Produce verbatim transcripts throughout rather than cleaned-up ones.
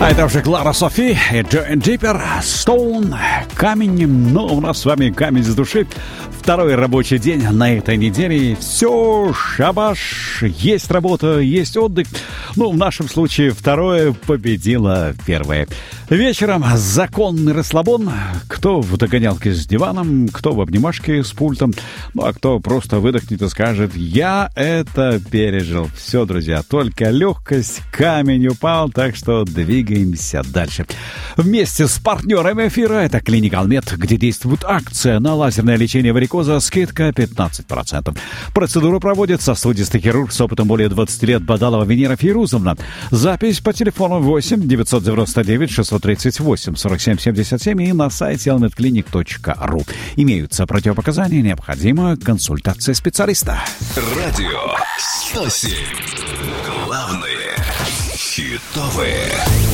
А это уже Клара Софи и Джоэн Диппер, Stone, камень. Ну, у нас с вами камень с души. Второй рабочий день на этой неделе. Все, шабаш, есть работа, есть отдых. Ну, в нашем случае второе победило первое. Вечером законный расслабон. Кто в догонялке с диваном, кто в обнимашке с пультом, ну, а кто просто выдохнет и скажет: я это пережил. Все, друзья, только легкость, камень упал, так что двигаемся дальше. Вместе с партнерами эфира это клиника Алмед, где действует акция на лазерное лечение варикоза, скидка пятнадцать процентов. Процедура проводит сосудистый хирург с опытом более двадцати лет Бадалова Венера Фейрузовна. Запись по телефону восемь девятьсот девяносто девять шестьсот тридцать восемь сорок семь семьдесят семь и на сайте алмед клиник точка ру. Имеются противопоказания, необходима консультация специалиста. Радио сто семь. Главное хитовые.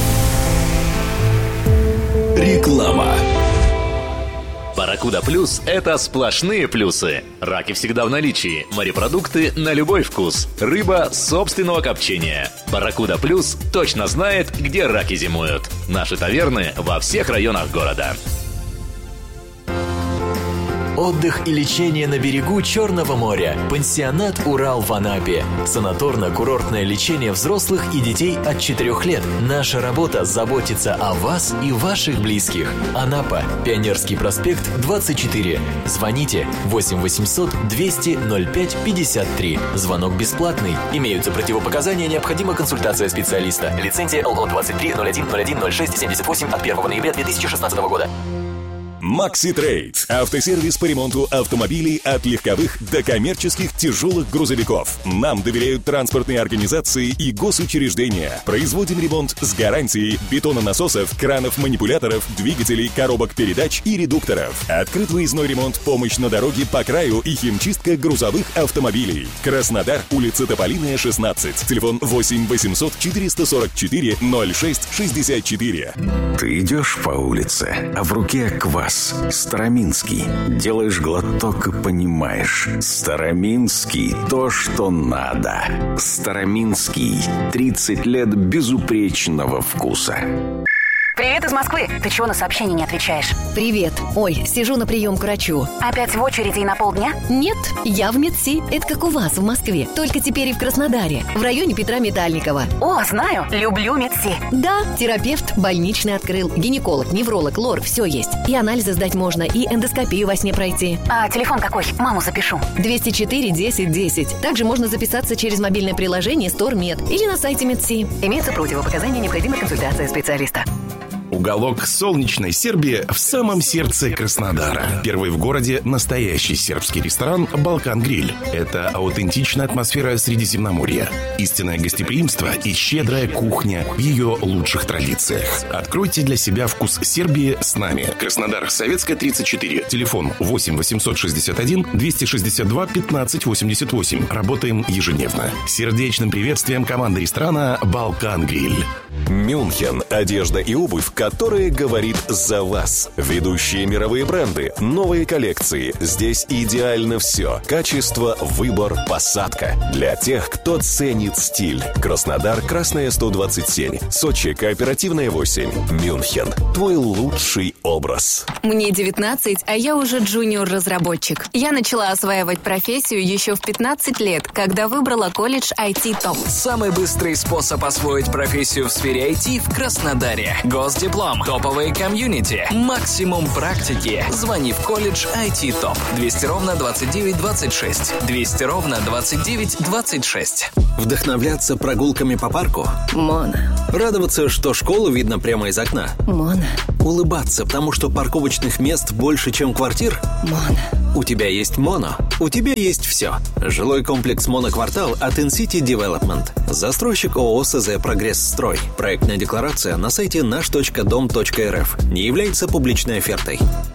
Реклама. Барракуда Плюс – это сплошные плюсы. Раки всегда в наличии, морепродукты на любой вкус, рыба собственного копчения. Барракуда Плюс точно знает, где раки зимуют. Наши таверны во всех районах города. Отдых и лечение на берегу Черного моря. Пансионат «Урал» в Анапе. Санаторно-курортное лечение взрослых и детей от четырёх лет. Наша работа – заботиться о вас и ваших близких. Анапа. Пионерский проспект, двадцать четыре. Звоните восемь восемьсот двести ноль пять пятьдесят три. Звонок бесплатный. Имеются противопоказания, необходима консультация специалиста. Лицензия эл о двадцать три ноль один ноль один ноль шесть семьдесят восемь от первого ноября две тысячи шестнадцатого года. Макси Трейд. Автосервис по ремонту автомобилей от легковых до коммерческих тяжелых грузовиков. Нам доверяют транспортные организации и госучреждения. Производим ремонт с гарантией бетононасосов, кранов-манипуляторов, двигателей, коробок передач и редукторов. Открыт выездной ремонт, помощь на дороге по краю и химчистка грузовых автомобилей. Краснодар, улица Тополиная, шестнадцать. Телефон восемь восемьсот четыреста сорок четыре ноль шесть шестьдесят четыре. Ты идешь по улице, а в руке квас. Староминский. Делаешь глоток и понимаешь. Староминский – то, что надо. Староминский. тридцать лет безупречного вкуса. Привет из Москвы. Ты чего на сообщение не отвечаешь? Привет. Ой, сижу на прием к врачу. Опять в очереди и на полдня? Нет, я в Медси. Это как у вас в Москве. Только теперь и в Краснодаре. В районе Петра Метальникова. О, знаю. Люблю Медси. Да, терапевт больничный открыл. Гинеколог, невролог, лор, все есть. И анализы сдать можно, и эндоскопию во сне пройти. А телефон какой? Маму запишу. двести четыре десять десять. Также можно записаться через мобильное приложение StoreMed или на сайте Медси. Имеются противопоказания, необходима консультация специалиста. Уголок солнечной Сербии в самом сердце Краснодара. Первый в городе настоящий сербский ресторан «Балкан Гриль». Это аутентичная атмосфера Средиземноморья, истинное гостеприимство и щедрая кухня в ее лучших традициях. Откройте для себя вкус Сербии с нами. Краснодар, Советская, тридцать четыре. Телефон восемь восемьсот шестьдесят один двести шестьдесят два пятнадцать восемьдесят восемь. Работаем ежедневно. Сердечным приветствием команды ресторана «Балкан Гриль». Мюнхен. Одежда и обувь, которая говорит за вас. Ведущие мировые бренды, новые коллекции. Здесь идеально все. Качество, выбор, посадка. Для тех, кто ценит стиль. Краснодар, Красная, сто двадцать семь. Сочи, Кооперативная, восемь. Мюнхен. Твой лучший образ. Мне девятнадцать, а я уже джуниор-разработчик. Я начала осваивать профессию еще в пятнадцать лет, когда выбрала колледж ай ти топ. Самый быстрый способ освоить профессию в сфере ай ти в Краснодаре. Госдиплом, топовые комьюнити, максимум практики. Звони в колледж ай ти топ. двести ровно двадцать девять двадцать шесть. двести ровно двадцать девять двадцать шесть. Вдохновляться прогулками по парку? Моно. Радоваться, что школу видно прямо из окна? Моно. Улыбаться, потому что парковочных мест больше, чем квартир? Моно. У тебя есть Моно. У тебя есть все. Жилой комплекс «Моноквартал» от Инсити Development. Застройщик ООО СЗ «Прогресс-строй». Проектная декларация на сайте наш точка дом точка эр эф. Не является публичной офертой.